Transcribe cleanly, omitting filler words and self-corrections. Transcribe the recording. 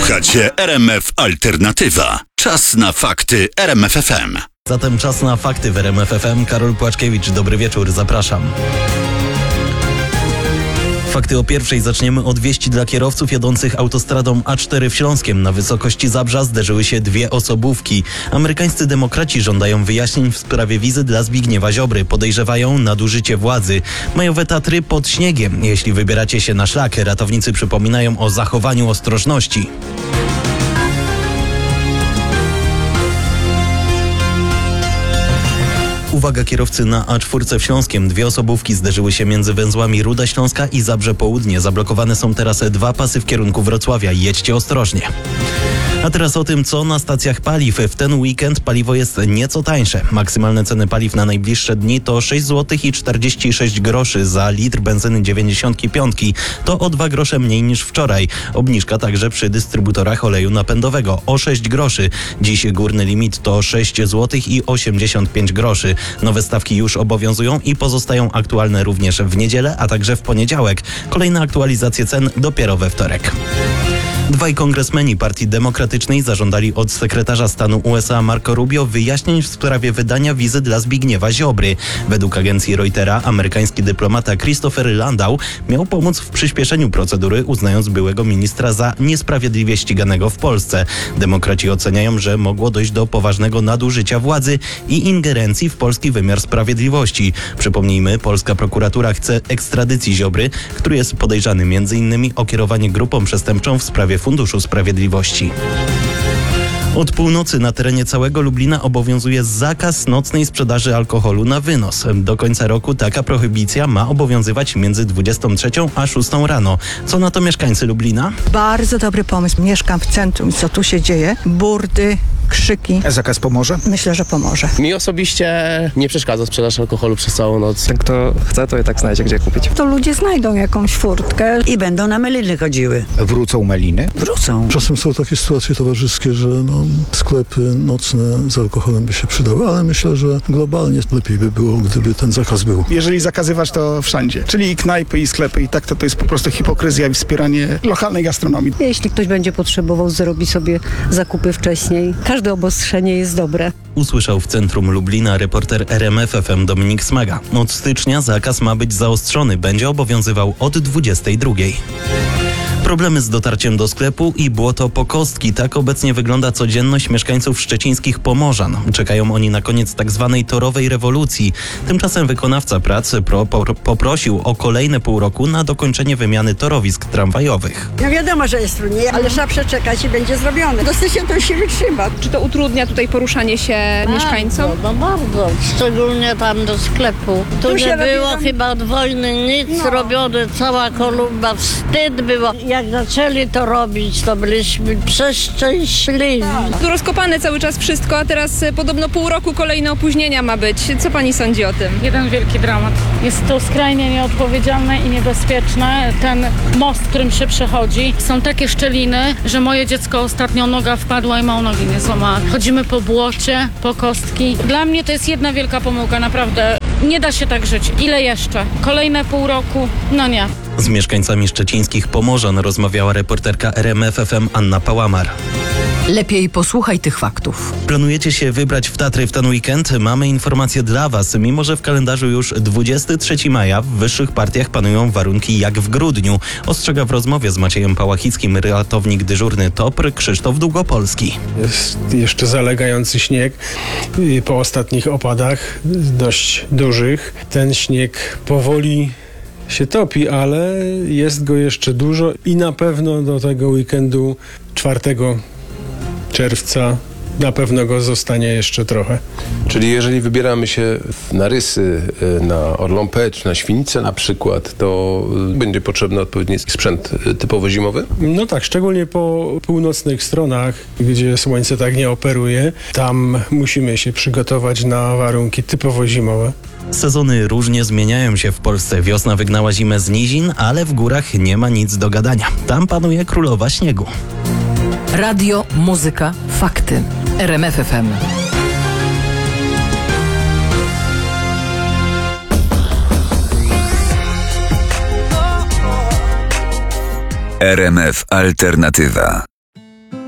Słuchacie RMF Alternatywa. Czas na fakty RMF FM. Zatem czas na fakty w RMF FM. Karol Płaczkiewicz, dobry wieczór, zapraszam. Fakty o pierwszej. Zaczniemy od wieści dla kierowców jadących autostradą A4 w Śląskiem. Na wysokości Zabrza zderzyły się dwie osobówki. Amerykańscy demokraci żądają wyjaśnień w sprawie wizy dla Zbigniewa Ziobry. Podejrzewają nadużycie władzy. Majowe Tatry pod śniegiem. Jeśli wybieracie się na szlak, ratownicy przypominają o zachowaniu ostrożności. Uwaga, kierowcy na A4 w Śląskiem. Dwie osobówki zderzyły się między węzłami Ruda Śląska i Zabrze Południe. Zablokowane są teraz dwa pasy w kierunku Wrocławia. Jedźcie ostrożnie. A teraz o tym, co na stacjach paliw. W ten weekend paliwo jest nieco tańsze. Maksymalne ceny paliw na najbliższe dni to 6 zł i 46 groszy za litr benzyny 95. To o 2 grosze mniej niż wczoraj. Obniżka także przy dystrybutorach oleju napędowego o 6 groszy. Dziś górny limit to 6 zł i 85 groszy. Nowe stawki już obowiązują i pozostają aktualne również w niedzielę, a także w poniedziałek. Kolejne aktualizacje cen dopiero we wtorek. Dwaj kongresmeni Partii Demokratycznej zażądali od sekretarza stanu USA Marco Rubio wyjaśnień w sprawie wydania wizy dla Zbigniewa Ziobry. Według agencji Reutera amerykański dyplomata Christopher Landau miał pomóc w przyspieszeniu procedury, uznając byłego ministra za niesprawiedliwie ściganego w Polsce. Demokraci oceniają, że mogło dojść do poważnego nadużycia władzy i ingerencji w polski wymiar sprawiedliwości. Przypomnijmy, polska prokuratura chce ekstradycji Ziobry, który jest podejrzany m.in. o kierowanie grupą przestępczą w sprawie Funduszu Sprawiedliwości. Od północy na terenie całego Lublina obowiązuje zakaz nocnej sprzedaży alkoholu na wynos. Do końca roku taka prohibicja ma obowiązywać między 23 a 6 rano. Co na to mieszkańcy Lublina? Bardzo dobry pomysł. Mieszkam w centrum. Co tu się dzieje? Burdy, krzyki. Zakaz pomoże? Myślę, że pomoże. Mi osobiście nie przeszkadza sprzedaż alkoholu przez całą noc. Ten, kto chce, to i tak znajdzie, gdzie kupić. To ludzie znajdą jakąś furtkę. I będą na meliny chodziły. Wrócą meliny? Wrócą. Czasem są takie sytuacje towarzyskie, że sklepy nocne z alkoholem by się przydały, ale myślę, że globalnie lepiej by było, gdyby ten zakaz był. Jeżeli zakazywać, to wszędzie. Czyli i knajpy, i sklepy, i tak to jest po prostu hipokryzja i wspieranie lokalnej gastronomii. Jeśli ktoś będzie potrzebował, zrobi sobie zakupy wcześniej. Każde obostrzenie jest dobre. Usłyszał w centrum Lublina reporter RMF FM Dominik Smaga. Od stycznia zakaz ma być zaostrzony. Będzie obowiązywał od 22. Problemy z dotarciem do sklepu i błoto po kostki. Tak obecnie wygląda codzienność mieszkańców szczecińskich Pomorzan. Czekają oni na koniec tzw. torowej rewolucji. Tymczasem wykonawca prac poprosił o kolejne pół roku na dokończenie wymiany torowisk tramwajowych. No wiadomo, że jest trudniej, ale trzeba przeczekać i będzie zrobione. Do stycznia to się wytrzyma. Czy to utrudnia tutaj poruszanie się mieszkańcom? No bardzo, szczególnie tam do sklepu. Tu nie było chyba od wojny nic robione, cała kolumna, wstyd było. Jak zaczęli to robić, to byliśmy przeszczęśliwi. Tu rozkopane cały czas wszystko, a teraz podobno pół roku kolejne opóźnienia ma być. Co pani sądzi o tym? Jeden wielki dramat. Jest to skrajnie nieodpowiedzialne i niebezpieczne. Ten most, którym się przechodzi, są takie szczeliny, że moje dziecko ostatnio noga wpadła i mało nogi nie złamała. Chodzimy po błocie, po kostki. Dla mnie to jest jedna wielka pomyłka, naprawdę. Nie da się tak żyć. Ile jeszcze? Kolejne pół roku? No nie. Z mieszkańcami szczecińskich Pomorzan rozmawiała reporterka RMF FM Anna Pałamar. Lepiej posłuchaj tych faktów. Planujecie się wybrać w Tatry w ten weekend? Mamy informację dla Was. Mimo że w kalendarzu już 23 maja, w wyższych partiach panują warunki jak w grudniu. Ostrzega w rozmowie z Maciejem Pałachickim ratownik dyżurny TOPR Krzysztof Długopolski. Jest jeszcze zalegający śnieg po ostatnich opadach, dość dużych. Ten śnieg powoli się topi, ale jest go jeszcze dużo i na pewno do tego weekendu 4 czerwca na pewno go zostanie jeszcze trochę. Czyli jeżeli wybieramy się na Rysy, na Orląpę czy na Świnicę na przykład, to będzie potrzebny odpowiedni sprzęt typowo zimowy? No tak, szczególnie po północnych stronach, gdzie słońce tak nie operuje, tam musimy się przygotować na warunki typowo zimowe. Sezony różnie zmieniają się w Polsce. Wiosna wygnała zimę z nizin, ale w górach nie ma nic do gadania. Tam panuje królowa śniegu. Radio, muzyka, fakty. RMF FM. RMF Alternatywa.